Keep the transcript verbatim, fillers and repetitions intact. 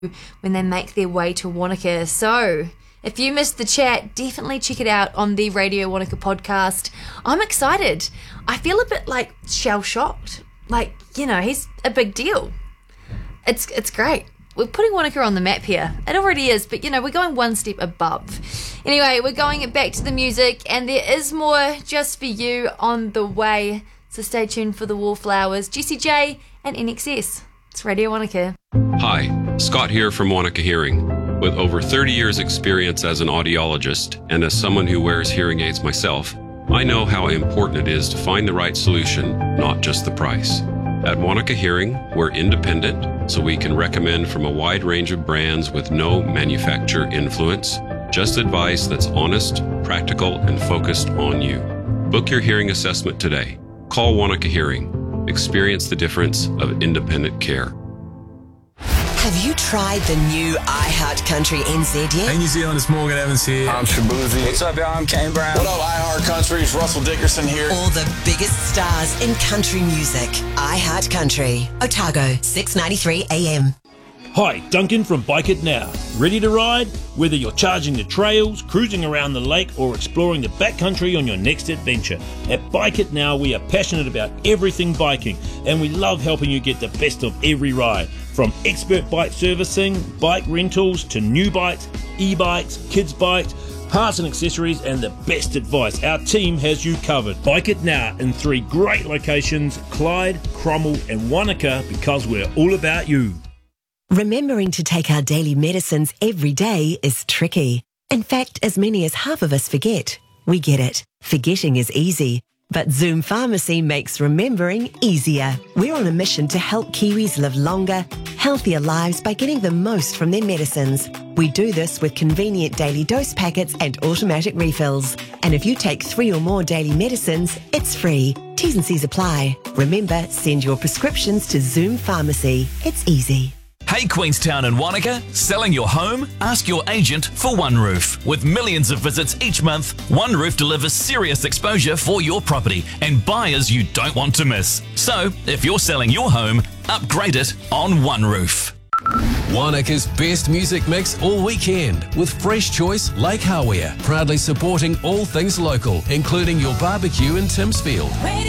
when they make their way to Wanaka. So if you missed the chat, definitely check it out on the Radio Wanaka podcast. I'm excited. I feel a bit like shell-shocked. Like, you know, he's a big deal. It's it's great. We're putting Wanaka on the map here. It already is, but, you know, we're going one step above. Anyway, we're going back to the music, and there is more just for you on the way. So stay tuned for the Wallflowers, Jessie J and N X S. It's Radio Wanaka. Hi, Scott here from Wanaka Hearing. With over thirty years experience as an audiologist and as someone who wears hearing aids myself, I know how important it is to find the right solution, not just the price. At Wanaka Hearing, we're independent, so we can recommend from a wide range of brands with no manufacturer influence, just advice that's honest, practical, and focused on you. Book your hearing assessment today. Call Wanaka Hearing. Experience the difference of independent care. Have you tried the new iHeart Country N Z yet? Hey New Zealand, it's Morgan Evans here. I'm Shabuzi. What's up, y'all? I'm Kane Brown. What up, iHeart Country? It's Russell Dickerson here. All the biggest stars in country music. iHeart Country. Otago, six ninety-three A M. Hi, Duncan from Bike It Now. Ready to ride? Whether you're charging the trails, cruising around the lake, or exploring the backcountry on your next adventure, at Bike It Now we are passionate about everything biking, and we love helping you get the best of every ride. From expert bike servicing, bike rentals, to new bikes, e-bikes, kids' bikes, parts and accessories, and the best advice, our team has you covered. Bike It Now in three great locations, Clyde, Cromwell and Wanaka, because we're all about you. Remembering to take our daily medicines every day is tricky. In fact, as many as half of us forget. We get it. Forgetting is easy. But Zoom Pharmacy makes remembering easier. We're on a mission to help Kiwis live longer, healthier lives by getting the most from their medicines. We do this with convenient daily dose packets and automatic refills. And if you take three or more daily medicines, it's free. T's and C's apply. Remember, send your prescriptions to Zoom Pharmacy. It's easy. Hey Queenstown and Wanaka, selling your home? Ask your agent for OneRoof. With millions of visits each month, OneRoof delivers serious exposure for your property and buyers you don't want to miss. So, if you're selling your home, upgrade it on OneRoof. Wanaka's best music mix all weekend with Fresh Choice Lake Hawea, proudly supporting all things local, including your barbecue in Timsfield.